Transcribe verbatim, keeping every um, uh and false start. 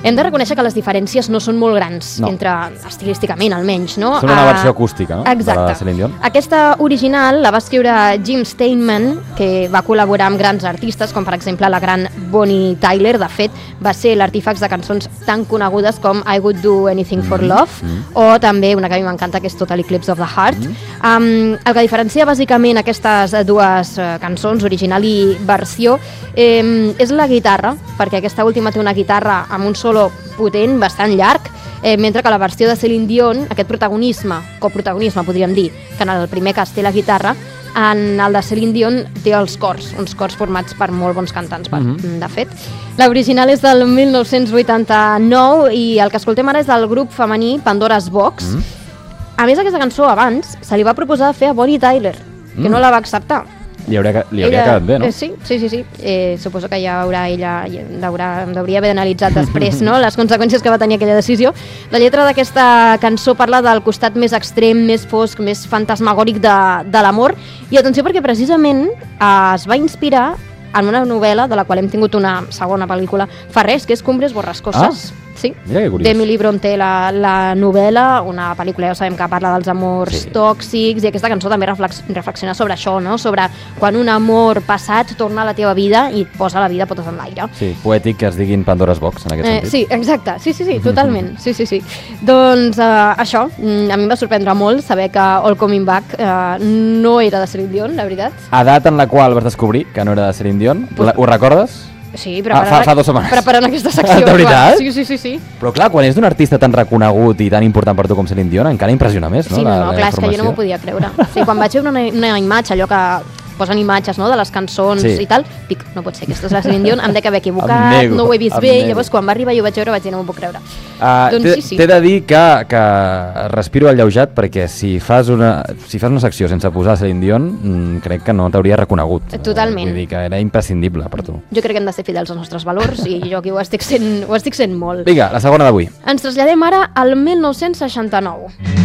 Hem de reconèixer que les diferències no són molt grans, no. entre estilísticament almenys, no? Són una versió acústica, no? Exacte. De la Celine Dion. Aquesta original la va escriure Jim Steinman, que va col·laborar amb grans artistes, com per exemple la gran Bonnie Tyler. De fet, va ser l'artífex de cançons tan conegudes com I Would Do Anything for Love, mm. o també una que a mi m'encanta, que és Total Eclipse of the Heart. Mm. Um, el que diferencia bàsicament aquestes dues uh, cançons, original i versió, eh, és la guitarra, perquè aquesta última té una guitarra amb un solo potent, bastant llarg, eh, mentre que la versió de Celine Dion, aquest protagonisme, coprotagonisme podríem dir, que en el primer cas té la guitarra, en el de Celine Dion té els cors, uns cors formats per molt bons cantants, per, mm-hmm. de fet. L'original és del mil nou-cents vuitanta-nou i el que escoltem ara és del grup femení Pandora's Box. Mm-hmm. A més, aquesta cançó abans se li va proposar fer a Bonnie Tyler, que mm. no la va acceptar. Li hauria, li hauria ella, quedat bé, no? Eh, sí, sí, sí. sí. Eh, suposo que ja haurà ella, haurà, hauria haver analitzat després, no?, les conseqüències que va tenir aquella decisió. La lletra d'aquesta cançó parla del costat més extrem, més fosc, més fantasmagòric de, de l'amor. I atenció, perquè precisament eh, es va inspirar en una novel·la de la qual hem tingut una segona pel·lícula fa res, que és Cumbres borrascoses. Ah. Sí, d'Emily Brontë, la, la novel·la, una pel·lícula, ja sabem que parla dels amors sí. tòxics, i aquesta cançó també reflex, reflexiona sobre això, no? Sobre quan un amor passat torna a la teva vida i et posa la vida potes en l'aire. Sí, poètic que es diguin Pandora's Box, en aquest eh, sentit. Sí, exacte, sí, sí, sí, totalment. Sí, sí, sí. Doncs uh, això, a mi em va sorprendre molt saber que All Coming Back uh, no era de Celine Dion, la veritat. Edat en la qual vas descobrir que no era de Celine Dion, pues... ho recordes? Sí, preparant, ah, fa, fa dues setmanes. Preparant aquesta secció. De veritat? Sí, sí, sí, sí. Però clar, quan és d'un artista tan reconegut i tan important per tu com Celine Dion, encara impressiona més, no? Sí, no, la, no, la clar, informació. és que jo no m'ho podia creure. Sí, quan vaig veure una, una imatge, allò que posen imatges, no?, de les cançons sí. i tal, dic, no pot ser, aquesta és la Celine Dion, em dec haver equivocat, nego, no ho he vist bé, nego. Llavors quan va arribar i ho vaig veure vaig dir, no m'ho puc creure. Uh, doncs sí, sí. T'he de dir que, que respiro alleujat perquè si fas, una, si fas una secció sense posar Celine Dion, mm, crec que no t'hauria reconegut. Totalment. Vull dir que era imprescindible per tu. Jo crec que hem de ser fidels als nostres valors i jo aquí ho estic sent, ho estic sent molt. Vinga, la segona d'avui. Ens traslladem ara al mil nou-cents seixanta-nou.